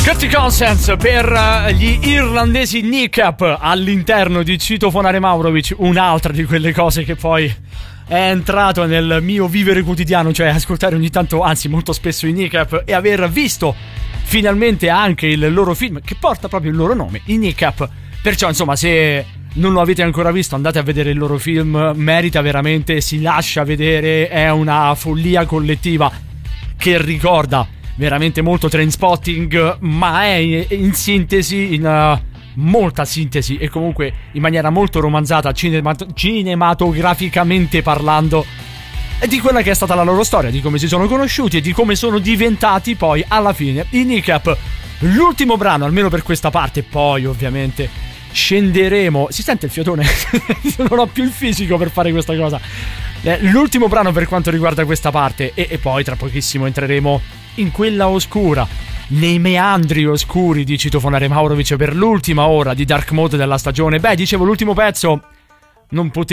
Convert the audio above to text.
Dirty Conscience per gli irlandesi Kneecap all'interno di Citofonare Maurovic, un'altra di quelle cose che poi è entrato nel mio vivere quotidiano, cioè ascoltare ogni tanto, anzi molto spesso i Kneecap e aver visto finalmente anche il loro film che porta proprio il loro nome, i Kneecap. Perciò insomma, se non lo avete ancora visto, andate a vedere il loro film, merita veramente, si lascia vedere, è una follia collettiva che ricorda veramente molto Trainspotting, ma è in sintesi, in molta sintesi e comunque in maniera molto romanzata, cinematograficamente parlando, di quella che è stata la loro storia, di come si sono conosciuti e di come sono diventati poi alla fine i Kneecap. L'ultimo brano, almeno per questa parte, poi ovviamente scenderemo. Si sente il fiatone? Non ho più il fisico per fare questa cosa. L'ultimo brano per quanto riguarda questa parte e poi tra pochissimo entreremo in quella oscura, nei meandri oscuri di Citofonare Maurovic per l'ultima ora di Dark Mode della stagione. Beh, dicevo, l'ultimo pezzo non poteva